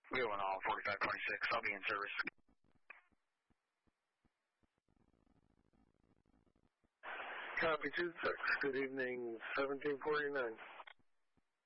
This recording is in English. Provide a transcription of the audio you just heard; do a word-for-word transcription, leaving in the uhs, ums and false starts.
We went all forty-five twenty-six. I'll be in service. Copy two six. Good evening, seventeen forty-nine.